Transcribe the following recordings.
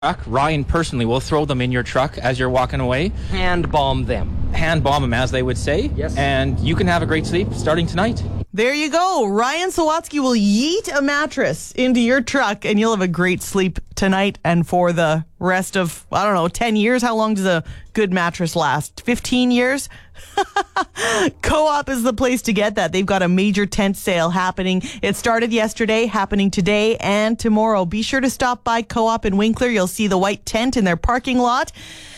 Ryan personally will throw them in your truck as you're walking away. Hand bomb them. Hand bomb them, as they would say. Yes. And you can have a great sleep starting tonight. There you go. Ryan Sawatsky will yeet a mattress into your truck and you'll have a great sleep tonight and for the rest of, 10 years. How long does a good mattress last? 15 years? Co-op is the place to get that. They've got a major tent sale happening. It started yesterday, happening today and tomorrow. Be sure to stop by Co-op in Winkler. You'll see the white tent in their parking lot.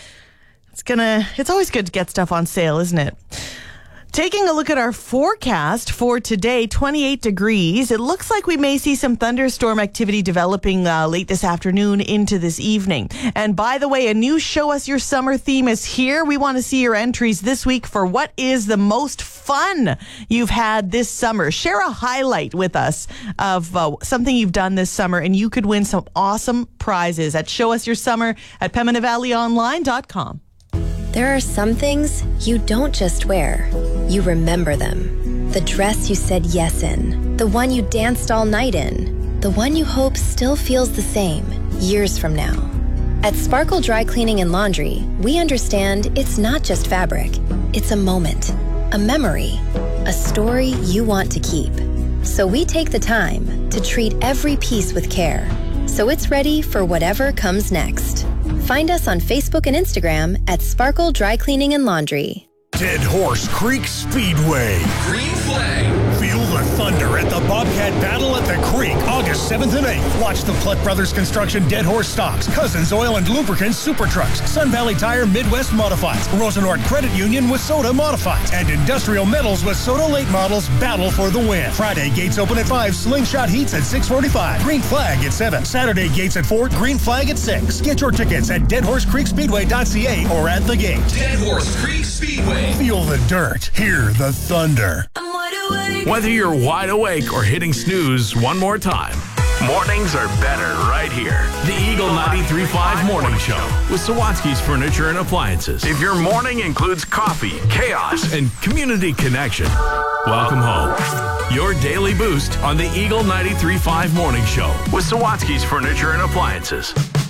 It's always good to get stuff on sale, isn't it? Taking a look at our forecast for today, 28 degrees. It looks like we may see some thunderstorm activity developing late this afternoon into this evening. And by the way, a new Show Us Your Summer theme is here. We want to see your entries this week for what is the most fun you've had this summer. Share a highlight with us of something you've done this summer, and you could win some awesome prizes at Show Us Your Summer at PembinaValleyOnline.com. There are some things you don't just wear, you remember them. The dress you said yes in, the one you danced all night in, the one you hope still feels the same years from now. At Sparkle Dry Cleaning and Laundry, we understand it's not just fabric, it's a moment, a memory, a story you want to keep. So we take the time to treat every piece with care, so it's ready for whatever comes next. Find us on Facebook and Instagram at Sparkle Dry Cleaning and Laundry. Dead Horse Creek Speedway. Green flag. Feel the thunder at the Bobcat Battle at the Creek, August 7th and 8th. Watch the Plutt Brothers Construction Dead Horse Stocks, Cousins Oil and Lubricants Super Trucks, Sun Valley Tire Midwest Modifieds, Rosenort Credit Union with Soda Modifieds, and Industrial Metals with Soda Late Models battle for the win. Friday, gates open at 5, Slingshot Heats at 6:45, Green Flag at 7. Saturday, gates at 4, Green Flag at 6. Get your tickets at deadhorsecreekspeedway.ca or at the gate. Dead Horse Creek Speedway. Feel the dirt, hear the thunder. Whether you're wide awake or hitting snooze one more time, mornings are better right here. The Eagle 93.5 Morning Show with Sawatsky's Furniture and Appliances. If your morning includes coffee, chaos, and community connection, welcome home. Your daily boost on the Eagle 93.5 Morning Show with Sawatsky's Furniture and Appliances.